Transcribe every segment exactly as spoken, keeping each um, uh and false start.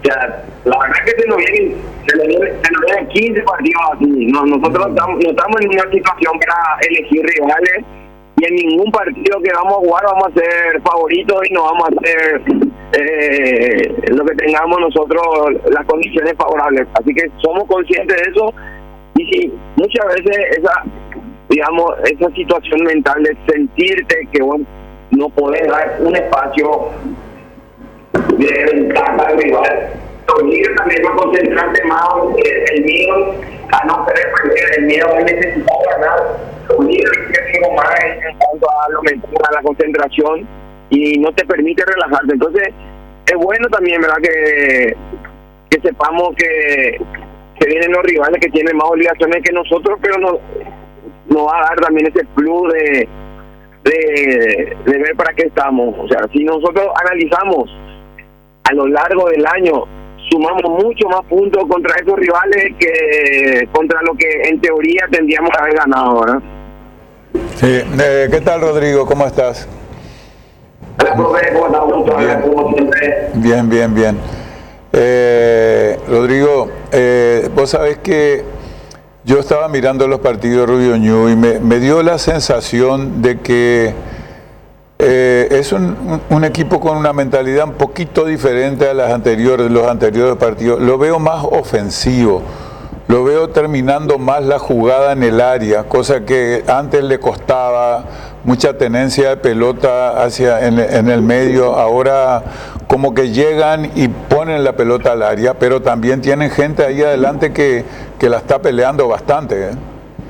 sea, la verdad es que se nos vienen, se nos vienen, se nos vienen quince partidos así. No, nosotros no estamos, no estamos en una situación para elegir rivales y en ningún partido que vamos a jugar vamos a ser favoritos y no vamos a hacer eh, lo que tengamos nosotros las condiciones favorables. Así que somos conscientes de eso y sí, muchas veces esa, digamos, esa situación mental de sentirte que bueno, no podés dar un espacio de ventaja al rival, te obliga también a concentrarte más en el miedo, a no querer perder, el miedo a necesitar ganar, te obliga a que tengo más en cuanto a lo mental, a la concentración y no te permite relajarte. Entonces es bueno también, ¿verdad?, que, que sepamos que, que vienen los rivales que tienen más obligaciones que nosotros, pero nos no va a dar también ese plus de, de, de ver para qué estamos. O sea, si nosotros analizamos a lo largo del año, sumamos mucho más puntos contra esos rivales que contra lo que en teoría tendríamos que haber ganado, ¿verdad? Sí. Eh, ¿Qué tal, Rodrigo? ¿Cómo estás? Hola, profe, ¿cómo estamos? Bien, como siempre. Bien, bien, bien. Eh, Rodrigo, eh, vos sabés que yo estaba mirando los partidos de Rubio Ñu y me, me dio la sensación de que eh, es un, un, un equipo con una mentalidad un poquito diferente a las anteriores, los anteriores partidos. Lo veo más ofensivo, lo veo terminando más la jugada en el área, cosa que antes le costaba, mucha tenencia de pelota hacia en, en el medio. Ahora como que llegan y ponen la pelota al área, pero también tienen gente ahí adelante que, que la está peleando bastante, ¿eh?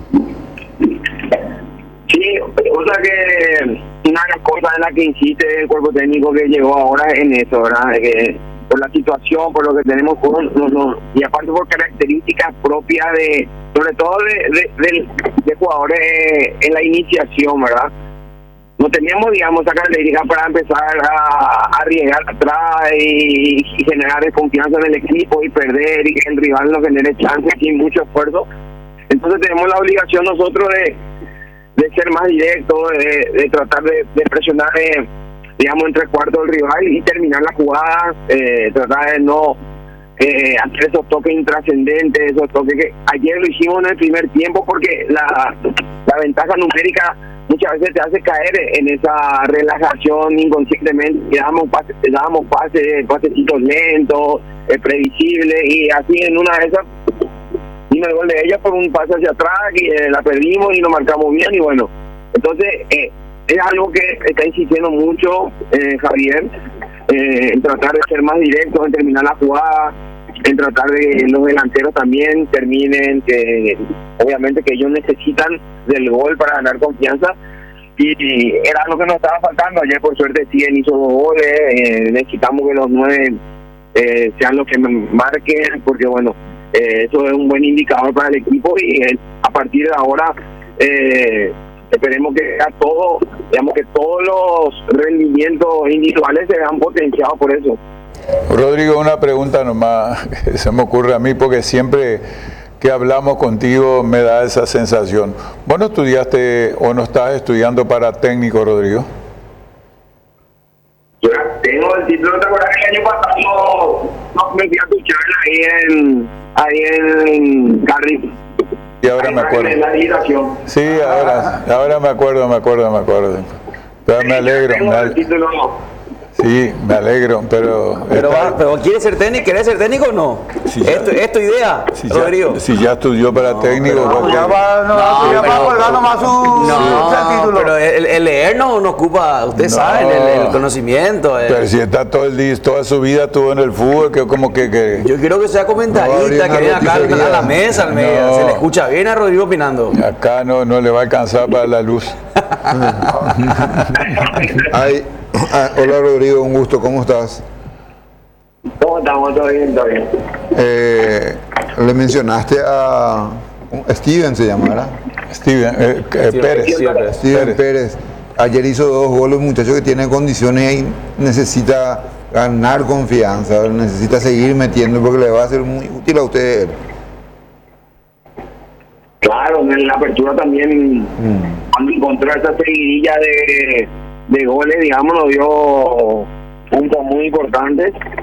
Sí, o sea que una de las cosas en las que insiste el cuerpo técnico que llegó ahora en eso, ¿verdad? De que por la situación, por lo que tenemos, por, no, no, y aparte por características propias de, sobre todo de, de, de, de jugadores en la iniciación, ¿verdad? No teníamos, digamos, esa característica para empezar a, a arriesgar atrás y, y generar desconfianza en el equipo y perder y que el rival no genere chances sin mucho esfuerzo. Entonces tenemos la obligación nosotros de, de ser más directos, de, de tratar de, de presionar, eh, digamos, entre cuartos del rival y terminar la jugada, eh, tratar de no eh, hacer esos toques intrascendentes, esos toques que ayer lo hicimos en el primer tiempo porque la, la ventaja numérica muchas veces te hace caer en esa relajación inconscientemente, y dábamos pases, dábamos pases, pasecitos lentos, eh, previsibles, y así en una de esas vino el gol de ella por un pase hacia atrás y eh, la perdimos y nos marcamos bien, y bueno, entonces eh, es algo que está insistiendo mucho eh, Javier, eh, en tratar de ser más directo, en terminar la jugada, en tratar de que los delanteros también terminen, que obviamente que ellos necesitan del gol para ganar confianza, y, y era lo que nos estaba faltando. Ayer por suerte Cien hizo dos goles, eh, necesitamos que los nueve eh, sean los que marquen, porque bueno, eh, eso es un buen indicador para el equipo, y eh, a partir de ahora eh, esperemos que a todo, digamos que todos los rendimientos individuales se vean potenciados por eso. Rodrigo, una pregunta nomás que se me ocurre a mí, porque siempre que hablamos contigo me da esa sensación. ¿Vos no estudiaste o no estás estudiando para técnico, Rodrigo? Yo tengo el título, ¿te acuerdas que el año pasado no me fui a tu charla ahí en, ahí en Carrizo? Y ahora ahí me acuerdo. En la dirección. Sí, ahora, ahora me acuerdo, me acuerdo, me acuerdo. Pero me alegro. Tengo me el título, Sí, me alegro, pero... Pero, va, pero ¿quieres ser técnico? ¿Querés ser técnico o no? Si ¿Es, tu, ¿Es tu idea, si Rodrigo? Ya, si ya estudió para no, técnico... No, porque... ya va, no, no, ya pero, va colgar nomás su, no, su título. Pero el, el leer no, no ocupa, usted No. sabe, el, el conocimiento. El... Pero si está todo el día, toda su vida estuvo en el fútbol, que como que... que... Yo quiero que sea comentarista, No, que venga acá a la mesa, al medio. No. Se le escucha bien a Rodrigo opinando. Acá no, no le va a alcanzar para la luz. Ay, ah, hola Rodrigo, un gusto, ¿cómo estás? ¿Cómo estamos? ¿Todo bien? ¿Todo bien? Eh, le mencionaste a Steven, se llama, ¿verdad? Steven eh, eh, Pérez. Steven Pérez. Pérez. Ayer hizo dos goles, un muchacho que tiene condiciones y necesita ganar confianza, necesita seguir metiendo porque le va a ser muy útil a usted. Claro, en la apertura también, mm. cuando encontró esa seguidilla de, de goles, digamos, nos dio puntos muy importantes.